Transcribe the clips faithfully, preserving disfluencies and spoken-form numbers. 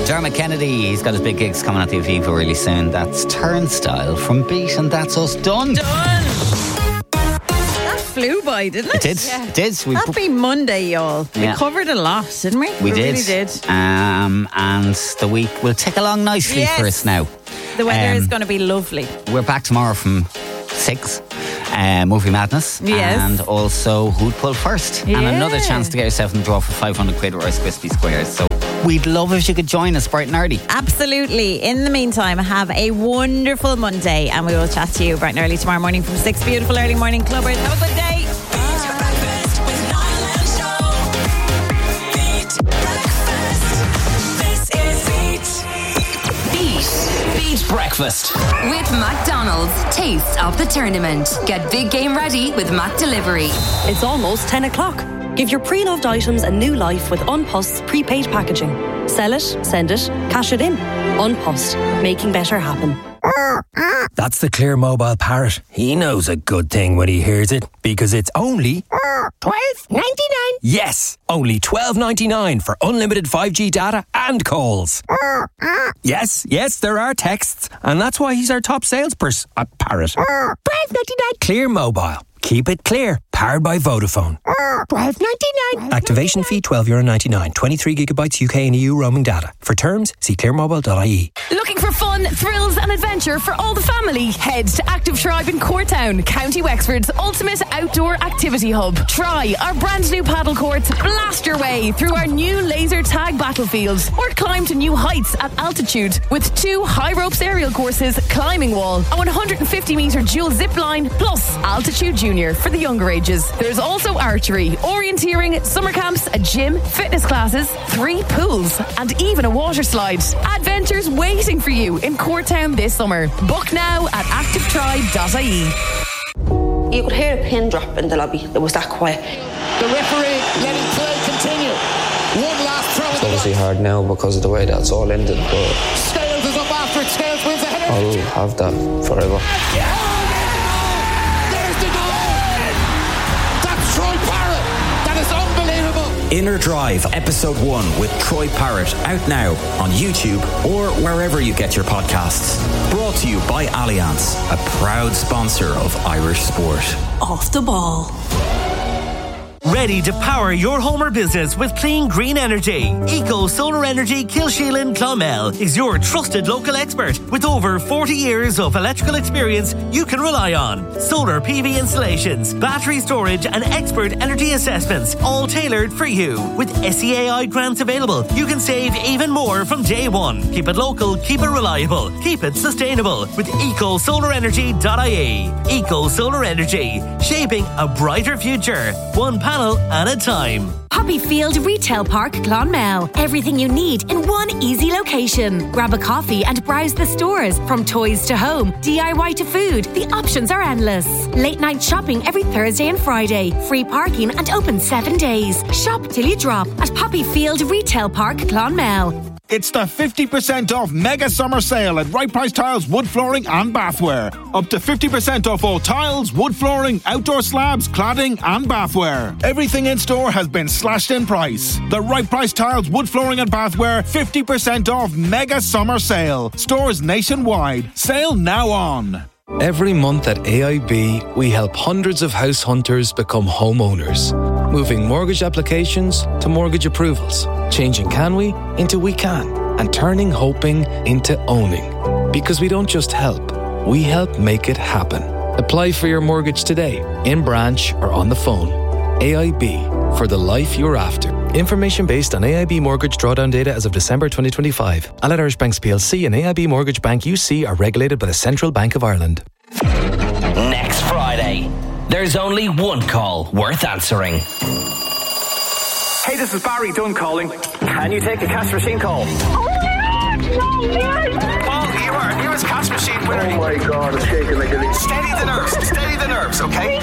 Dermot Kennedy, he's got his big gigs coming at the Aviva really soon. That's Turnstile from Beat, and that's us done. Done. That flew by, didn't it? It did. Yeah. It did. We Happy Monday, y'all. Yeah. We covered a lot, didn't we? We, we did. really did. Um, and the week will tick along nicely Yes. for us now. The weather Um, is going to be lovely. We're back tomorrow from six. Uh, Movie Madness. Yes. And also Who'd Pull First. And Yeah. another chance to get yourself in the draw for five hundred quid Rice Krispie Squares. So we'd love if you could join us bright and early. Absolutely. In the meantime, have a wonderful Monday, and we will chat to you bright and early tomorrow morning from six. Beautiful early morning clubbers. Have a good day. Beat Breakfast with McDonald's. Taste of the tournament. Get big game ready with Mac Delivery. It's almost ten o'clock. Give your pre-loved items a new life with Unpost's prepaid packaging. Sell it, send it, cash it in. Unpost, making better happen. That's the Clear Mobile Parrot. He knows a good thing when he hears it, because it's only twelve ninety-nine. Yes, only twelve ninety-nine for unlimited five G data and calls. Yes, yes, there are texts, and that's why he's our top salesperson at Parrot. twelve ninety-nine. Clear Mobile. Keep it clear. Powered by Vodafone. twelve ninety-nine. Activation fee twelve euro ninety-nine. twenty-three gigabytes U K and E U roaming data. For terms, see clear mobile dot I E. Looking for fun, thrills and adventure for all the family? Head to Active Tribe in Courtown, County Wexford's ultimate outdoor activity hub. Try our brand new paddle courts, blast your way through our new laser tag battlefield, or climb to new heights at altitude with two high ropes aerial courses, climbing wall, a one hundred fifty metre dual zip line, plus Altitude Junior for the younger ages. There's also archery, orienteering, summer camps, a gym, fitness classes, three pools, and even a water slide. Adventures waiting for you in Courtown this summer. Book now at active tribe dot I E. You could hear a pin drop in the lobby. It was that quiet. The referee letting play continue. One last throw. It's obviously hard now because of the way that's all ended, but Scales is up after it. Scales wins the header. I'll have that forever. Yeah! There's the goal! That's Troy Parrott. That is unbelievable. Inner Drive, Episode one with Troy Parrott, out now on YouTube or wherever you get your podcasts. Brought to you by Allianz, a proud sponsor of Irish sport. Off the ball. Ready to power your home or business with clean green energy? Eco Solar Energy Kilsheelan Clonmel is your trusted local expert with over forty years of electrical experience you can rely on. Solar P V installations, battery storage and expert energy assessments, all tailored for you. With S E A I grants available, you can save even more from day one. Keep it local, keep it reliable, keep it sustainable with eco solar energy dot I E. Eco Solar Energy, shaping a brighter future. One panel at a time. Poppyfield Retail Park, Clonmel. Everything you need in one easy location. Grab a coffee and browse the stores. From toys to home, D I Y to food, the options are endless. Late night shopping every Thursday and Friday. Free parking and open seven days. Shop till you drop at Poppyfield Retail Park, Clonmel. It's the fifty percent off mega summer sale at Right Price Tiles, wood flooring and bathware. Up to fifty percent off all tiles, wood flooring, outdoor slabs, cladding and bathware. Everything in store has been slashed in price. The Right Price Tiles, wood flooring and bathware fifty percent off mega summer sale. Stores nationwide. Sale now on. Every month at A I B, we help hundreds of house hunters become homeowners, moving mortgage applications to mortgage approvals, changing can we into we can, and turning hoping into owning. Because we don't just help, we help make it happen. Apply for your mortgage today, in branch or on the phone. A I B, for the life you're after. Information based on A I B mortgage drawdown data as of December twenty twenty-five. Allied Irish Banks P L C and A I B Mortgage Bank U C are regulated by the Central Bank of Ireland. Next Friday, there's only one call worth answering. Hey, this is Barry Dunn calling. Can you take a cash machine call? Oh my God, no, Paul, you are newest cash machine winner. Oh my God, I'm shaking like a... Steady the nerves, steady the nerves, okay?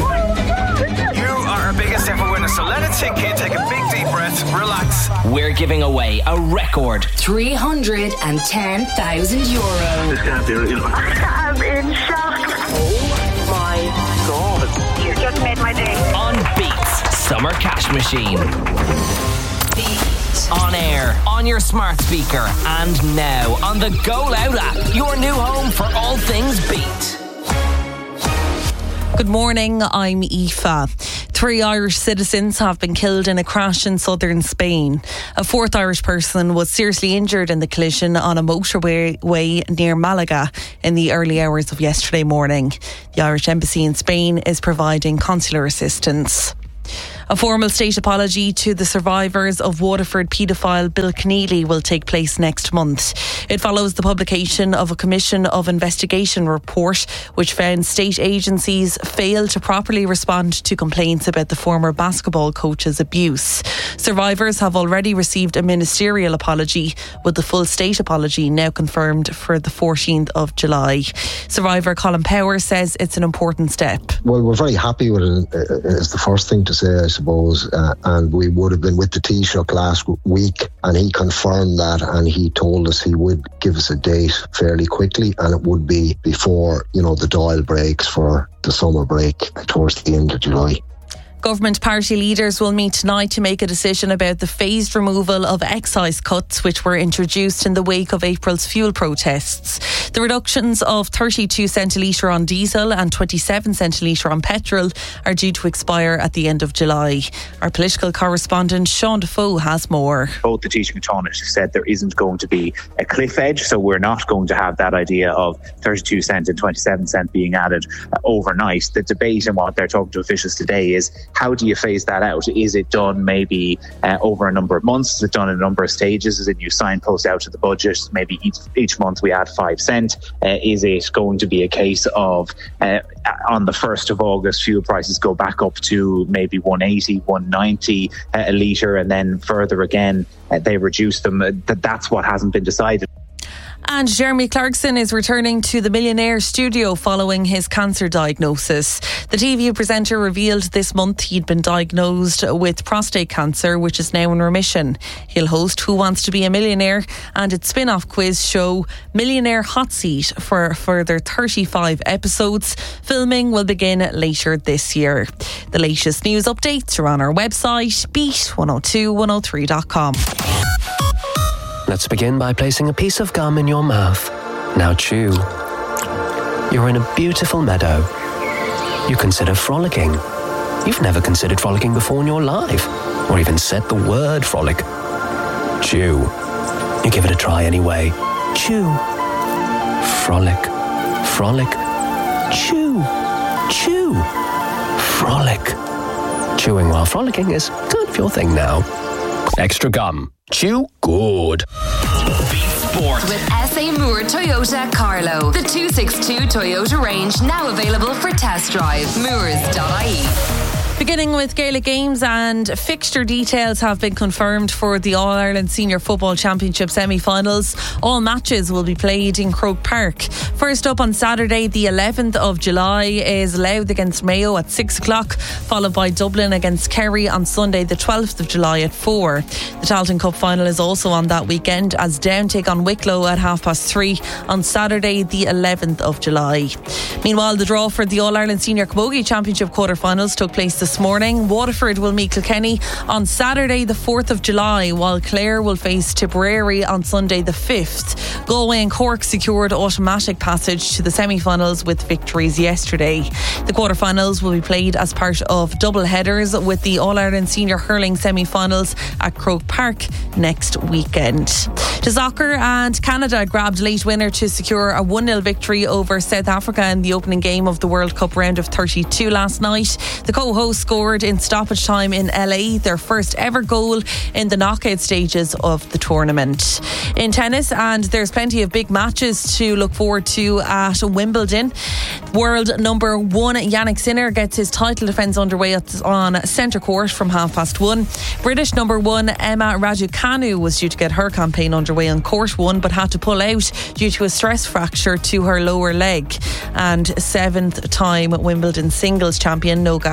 You are our biggest ever winner, so let it sink in, take a big deep breath, relax. We're giving away a record three hundred ten thousand euros. This can't be real. I'm in shock. Oh my God. You just made my day. On Beats Summer Cash Machine. Beat. Beat. On air, on your smart speaker, and now on the Go Loud app. Your new home for all things Beat. Good morning, I'm Aoife. Three Irish citizens have been killed in a crash in southern Spain. A fourth Irish person was seriously injured in the collision on a motorway way near Malaga in the early hours of yesterday morning. The Irish Embassy in Spain is providing consular assistance. A formal state apology to the survivors of Waterford paedophile Bill Keneally will take place next month. It follows the publication of a Commission of Investigation report which found state agencies failed to properly respond to complaints about the former basketball coach's abuse. Survivors have already received a ministerial apology, with the full state apology now confirmed for the fourteenth of July. Survivor Colin Power says it's an important step. Well, we're very happy with it, is the first thing to say, I suppose, uh, and we would have been with the Taoiseach last week and he confirmed that, and he told us he would give us a date fairly quickly, and it would be before, you know, the Dáil breaks for the summer break towards the end of July. Government party leaders will meet tonight to make a decision about the phased removal of excise cuts which were introduced in the wake of April's fuel protests. The reductions of thirty-two cent a litre on diesel and twenty-seven cent a litre on petrol are due to expire at the end of July. Our political correspondent Sean Defoe has more. Both the Taoiseach and Taoiseach have said there isn't going to be a cliff edge, so we're not going to have that idea of thirty-two cent and twenty-seven cent being added uh, overnight. The debate and what they're talking to officials today is, how do you phase that out? Is it done maybe uh, over a number of months? Is it done in a number of stages? Is it you signpost out to the budget? Maybe each, each month we add five cent. Uh, is it going to be a case of uh, on the first of August fuel prices go back up to maybe one eighty, one ninety uh, a litre, and then further again uh, they reduce them? Uh, that that's what hasn't been decided. And Jeremy Clarkson is returning to the Millionaire studio following his cancer diagnosis. The T V presenter revealed this month he'd been diagnosed with prostate cancer, which is now in remission. He'll host Who Wants to Be a Millionaire and its spin-off quiz show Millionaire Hot Seat for a further thirty-five episodes. Filming will begin later this year. The latest news updates are on our website, beat one oh two one oh three dot com. Let's begin by placing a piece of gum in your mouth. Now chew. You're in a beautiful meadow. You consider frolicking. You've never considered frolicking before in your life, or even said the word frolic. Chew. You give it a try anyway. Chew. Frolic. Frolic. Chew. Chew. Frolic. Chewing while frolicking is kind of your thing now. Extra gum. Chew good. Beat Sport with S A Moore Toyota Carlo. The two sixty-two Toyota range now available for test drive. Moores dot I E. Beginning with Gaelic Games, and fixture details have been confirmed for the All-Ireland Senior Football Championship semi-finals. All matches will be played in Croke Park. First up on Saturday, the eleventh of July, is Louth against Mayo at six o'clock, followed by Dublin against Kerry on Sunday the twelfth of July at four. The Tailteann Cup final is also on that weekend, as Down take on Wicklow at half past three on Saturday the eleventh of July. Meanwhile, the draw for the All-Ireland Senior Camogie Championship quarter-finals took place this morning. Waterford will meet Kilkenny on Saturday the fourth of July, while Clare will face Tipperary on Sunday the fifth. Galway and Cork secured automatic passage to the semi-finals with victories yesterday. The quarter-finals will be played as part of double headers, with the All-Ireland Senior Hurling semi-finals at Croke Park next weekend. To soccer, and Canada grabbed late winner to secure a one nil victory over South Africa in the opening game of the World Cup round of thirty-two last night. The co-hosts scored in stoppage time in L A, their first ever goal in the knockout stages of the tournament. In tennis, and there's plenty of big matches to look forward to at Wimbledon. World number one Yannick Sinner gets his title defence underway on centre court from half past one. British number one Emma Raducanu was due to get her campaign underway on court one, but had to pull out due to a stress fracture to her lower leg. And seventh time Wimbledon singles champion Novak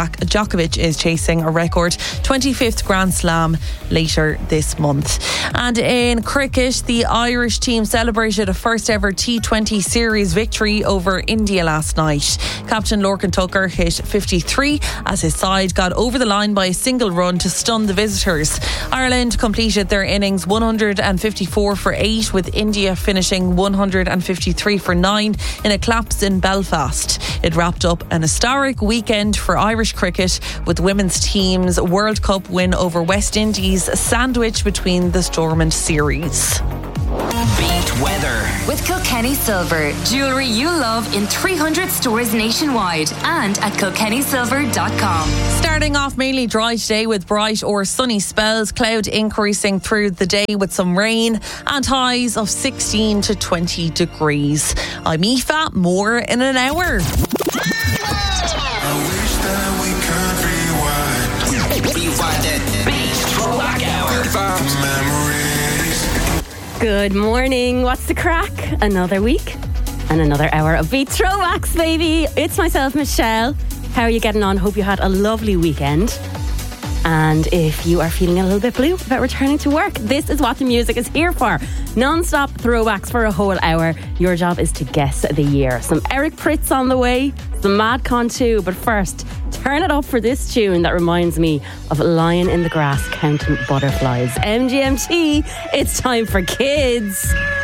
Novak Djokovic is chasing a record twenty-fifth Grand Slam later this month. And in cricket, the Irish team celebrated a first ever T twenty series victory over India last night. Captain Lorcan Tucker hit fifty-three as his side got over the line by a single run to stun the visitors. Ireland completed their innings one hundred fifty-four for eight, with India finishing one hundred fifty-three for nine in a collapse in Belfast. It wrapped up an historic weekend for Irish cricket, with women's team's World Cup win over West Indies sandwiched between the Stormont series. Beat weather with Kilkenny Silver. Jewellery you love in three hundred stores nationwide and at kilkenny silver dot com. Starting off mainly dry today with bright or sunny spells, cloud increasing through the day with some rain and highs of sixteen to twenty degrees. I'm Aoife, more in an hour. Good morning. What's the crack? Another week and another hour of Beat Throwbacks, baby. It's myself, Michelle. How are you getting on? Hope you had a lovely weekend. And if you are feeling a little bit blue about returning to work, this is what the music is here for. Non-stop throwbacks for a whole hour. Your job is to guess the year. Some Eric Prydz on the way, some Madcon too. But first, turn it up for this tune that reminds me of lying in the grass counting butterflies. M G M T, it's time for Kids.